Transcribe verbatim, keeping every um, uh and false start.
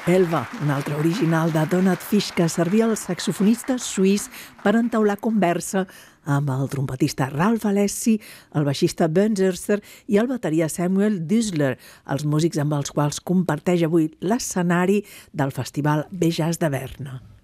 Elva, un altre original de Donald Fish que servia el saxofonista suís per entaular conversa amb el trompetista Ralph Alessi, el baixista Ben Zerster i el bateria Samuel Düsler, els músics amb els quals comparteix avui l'escenari del Festival B-Jazz de Berna.